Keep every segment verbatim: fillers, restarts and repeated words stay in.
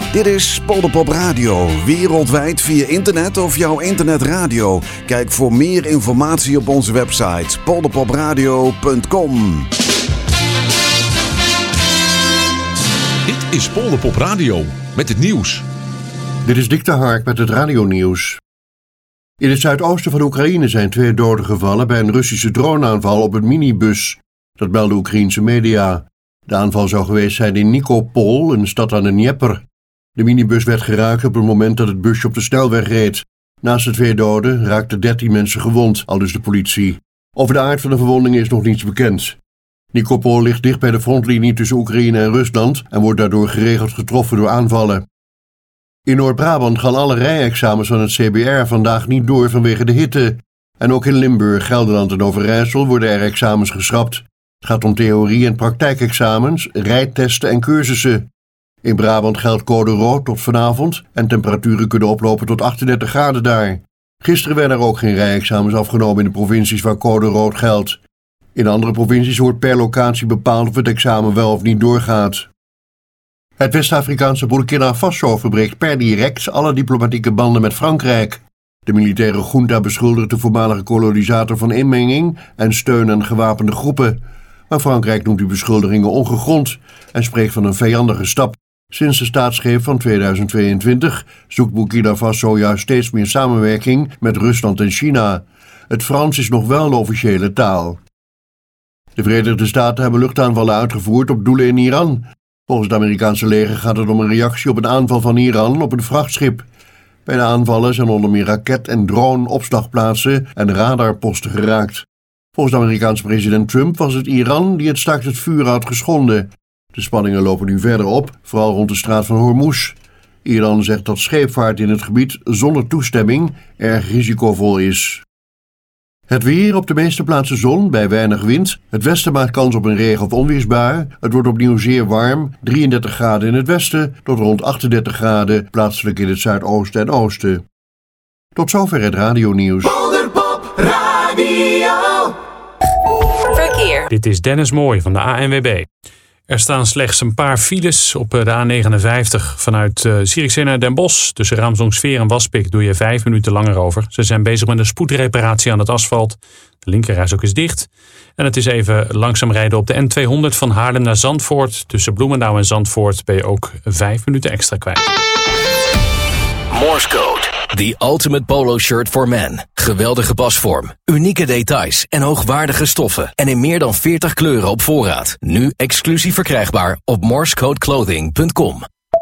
Dit is Polderpop Radio, wereldwijd via internet of jouw internetradio. Kijk voor meer informatie op onze website polderpopradio punt com. Dit is Polderpop Radio met het nieuws. Dit is Dick de Hark met het radionieuws. In het zuidoosten van Oekraïne zijn twee doden gevallen bij een Russische droneaanval op een minibus. Dat melden Oekraïense media. De aanval zou geweest zijn in Nikopol, een stad aan de Dnieper. De minibus werd geraakt op het moment dat het busje op de snelweg reed. Naast de twee doden raakten dertien mensen gewond, aldus de politie. Over de aard van de verwondingen is nog niets bekend. Nikopol ligt dicht bij de frontlinie tussen Oekraïne en Rusland en wordt daardoor geregeld getroffen door aanvallen. In Noord-Brabant gaan alle rijexamens van het C B R vandaag niet door vanwege de hitte. En ook in Limburg, Gelderland en Overijssel worden er examens geschrapt. Het gaat om theorie- en praktijkexamens, rijtesten en cursussen. In Brabant geldt code rood tot vanavond en temperaturen kunnen oplopen tot achtendertig graden daar. Gisteren werden er ook geen rijexamens afgenomen in de provincies waar code rood geldt. In andere provincies wordt per locatie bepaald of het examen wel of niet doorgaat. Het West-Afrikaanse Burkina Faso verbreekt per direct alle diplomatieke banden met Frankrijk. De militaire junta beschuldigt de voormalige kolonisator van inmenging en steun aan gewapende groepen. Maar Frankrijk noemt die beschuldigingen ongegrond en spreekt van een vijandige stap. Sinds de staatsgreep van tweeduizend tweeëntwintig zoekt Burkina Faso juist steeds meer samenwerking met Rusland en China. Het Frans is nog wel de officiële taal. De Verenigde Staten hebben luchtaanvallen uitgevoerd op doelen in Iran. Volgens het Amerikaanse leger gaat het om een reactie op een aanval van Iran op een vrachtschip. Bij de aanvallen zijn onder meer raket- en drone-opslagplaatsen en radarposten geraakt. Volgens de Amerikaanse president Trump was het Iran die het staakt het vuur had geschonden. De spanningen lopen nu verder op, vooral rond de straat van Hormuz. Iran zegt dat scheepvaart in het gebied zonder toestemming erg risicovol is. Het weer, op de meeste plaatsen zon, bij weinig wind. Het westen maakt kans op een regen- of onweersbui. Het wordt opnieuw zeer warm, drieëndertig graden in het westen tot rond achtendertig graden, plaatselijk in het zuidoosten en oosten. Tot zover het radionieuws. Polderpop Radio. Verkeer. Dit is Dennis Mooij van de A N W B. Er staan slechts een paar files op de A negenenvijftig vanuit uh, Zierikzee naar Den Bosch. Tussen Raamsdonksveer en Waspik doe je vijf minuten langer over. Ze zijn bezig met een spoedreparatie aan het asfalt. De linkerrijstrook is dicht. En het is even langzaam rijden op de N tweehonderd van Haarlem naar Zandvoort. Tussen Bloemendaal en Zandvoort ben je ook vijf minuten extra kwijt. Morse Code. The ultimate polo shirt for men. Geweldige pasvorm, unieke details en hoogwaardige stoffen. En in meer dan veertig kleuren op voorraad. Nu exclusief verkrijgbaar op morsecodeclothing punt com.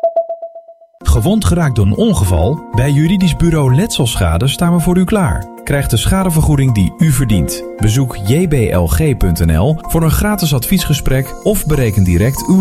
Gewond geraakt door een ongeval? Bij juridisch bureau Letselschade staan we voor u klaar. Krijg de schadevergoeding die u verdient. Bezoek j b l g punt n l voor een gratis adviesgesprek of bereken direct uw